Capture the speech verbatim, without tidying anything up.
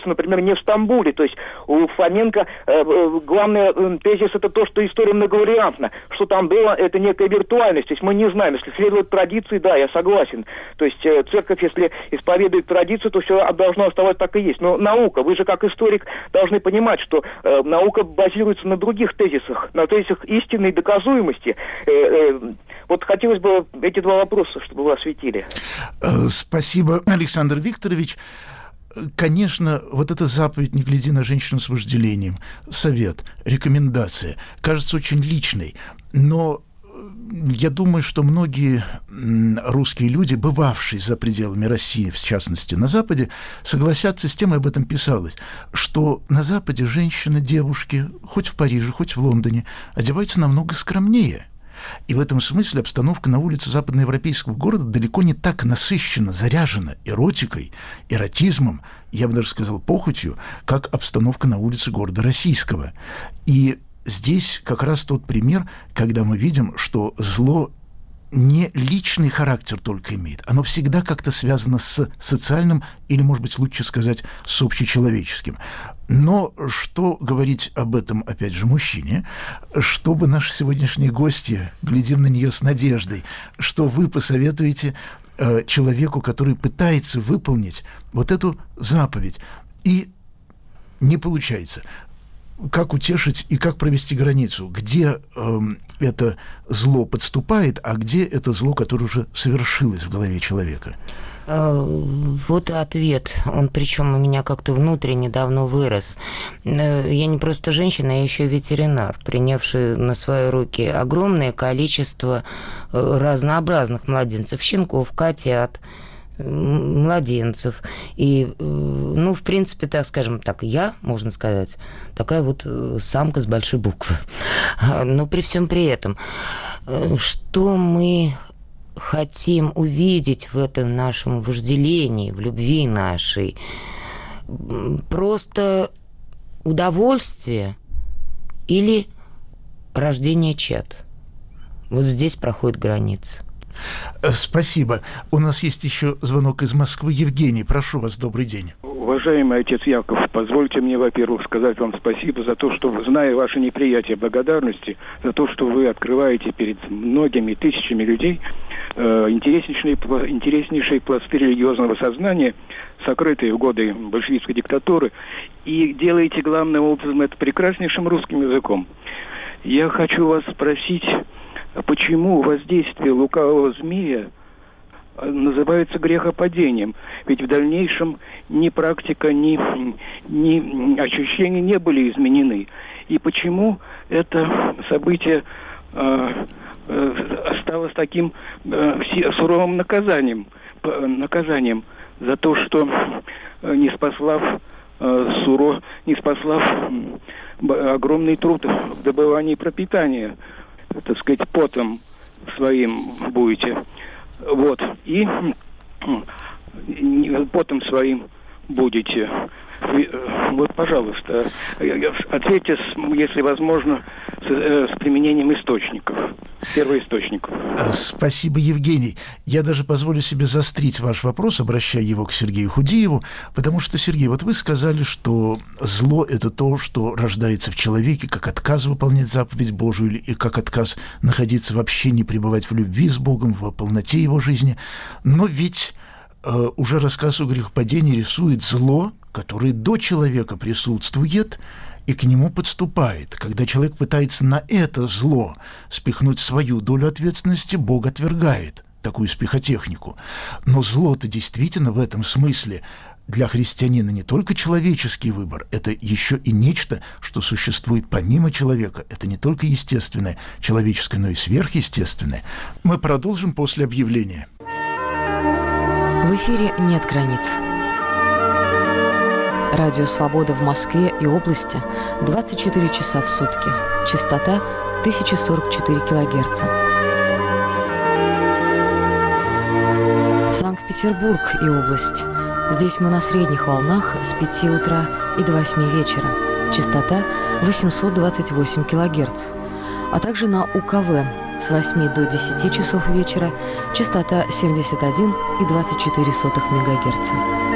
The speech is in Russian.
базируется, например, не в Стамбуле. То есть у Фоменко э, главный э, тезис это то, что история многовариантна. Что там было, это некая виртуальность. То есть мы не знаем. Если следует традиции, да, я согласен. То есть э, церковь, если исповедует традицию, то все должно оставаться так и есть. Но наука, вы же как историк должны понимать, что э, наука базируется на других тезисах, на тезисах истинной доказуемости. Э, э, вот хотелось бы эти два вопроса, чтобы вы осветили. Спасибо, Александр Викторович. Конечно, вот эта заповедь «Не гляди на женщину с вожделением», совет, рекомендация, кажется очень личной, но я думаю, что многие русские люди, бывавшие за пределами России, в частности на Западе, согласятся с тем, и об этом писалось, что на Западе женщины, девушки, хоть в Париже, хоть в Лондоне, одеваются намного скромнее. И в этом смысле обстановка на улице западноевропейского города далеко не так насыщена, заряжена эротикой, эротизмом, я бы даже сказал, похотью, как обстановка на улице города российского. И здесь как раз тот пример, когда мы видим, что зло не личный характер только имеет, оно всегда как-то связано с социальным или, может быть, лучше сказать, с общечеловеческим. Но что говорить об этом, опять же, мужчине, чтобы наши сегодняшние гости, глядим на нее с надеждой, что вы посоветуете э, человеку, который пытается выполнить вот эту заповедь, и не получается. Как утешить и как провести границу? Где э, это зло подступает, а где это зло, которое уже совершилось в голове человека? Вот ответ. Он причем у меня как-то внутренне давно вырос. Я не просто женщина, я еще ветеринар, принявший на свои руки огромное количество разнообразных младенцев, щенков, котят, младенцев. И, ну, в принципе, так скажем так, я, можно сказать, такая вот самка с большой буквы. Но при всем при этом, что мы хотим увидеть в этом нашем вожделении, в любви нашей, просто удовольствие или рождение чад? Вот здесь проходит граница. Спасибо. У нас есть еще звонок из Москвы. Евгений, прошу вас, добрый день. Уважаемый отец Яков, позвольте мне, во-первых, сказать вам спасибо за то, что, зная ваше неприятие благодарности, за то, что вы открываете перед многими тысячами людей э, интереснейшие, интереснейшие пласты религиозного сознания, сокрытые в годы большевистской диктатуры, и делаете главным образом это прекраснейшим русским языком. Я хочу вас спросить, почему воздействие лукавого змея называется грехопадением? Ведь в дальнейшем ни практика, ни, ни ощущения не были изменены. И почему это событие э, э, осталось таким э, суровым наказанием, наказанием за то, что э, не спаслав э, суро, не спаслав э, огромный труд в добывании пропитания, так сказать, потом своим будете. Вот. И потом своим будете. Вот, пожалуйста, ответьте, если возможно, с, с применением источников, первоисточников. Спасибо, Евгений. Я даже позволю себе заострить ваш вопрос, обращая его к Сергею Худиеву, потому что, Сергей, вот вы сказали, что зло – это то, что рождается в человеке, как отказ выполнять заповедь Божию, или как отказ находиться в общении, пребывать в любви с Богом, в полноте Его жизни. Но ведь э, уже рассказ о грехопадении рисует зло, которое до человека присутствует и к нему подступает. Когда человек пытается на это зло спихнуть свою долю ответственности, Бог отвергает такую спихотехнику. Но зло-то действительно в этом смысле для христианина не только человеческий выбор, это еще и нечто, что существует помимо человека. Это не только естественное, человеческое, но и сверхъестественное. Мы продолжим после объявления. В эфире «Нет границ». Радио «Свобода» в Москве и области двадцать четыре часа в сутки. Частота тысяча сорок четыре килогерца. Санкт-Петербург и область. Здесь мы на средних волнах с пяти утра и до восьми вечера. Частота восемьсот двадцать восемь килогерц. А также на УКВ с восьми до десяти часов вечера. Частота семьдесят один и двадцать четыре сотых мегагерца.